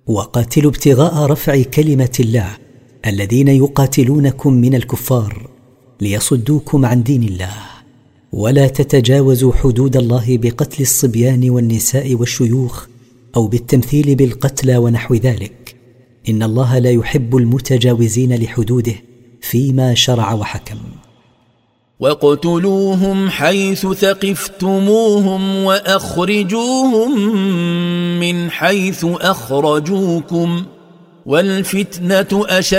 وقاتلوا ابتغاء رفع كلمة الله الذين يقاتلونكم من الكفار ليصدوكم عن دين الله، ولا تتجاوزوا حدود الله بقتل الصبيان والنساء والشيوخ أو بالتمثيل بالقتلى ونحو ذلك، إن الله لا يحب المتجاوزين لحدوده فيما شرع وحكم. واقتلوهم حيث ثقفتموهم وأخرجوهم من حيث أخرجوكم والفتنة أشد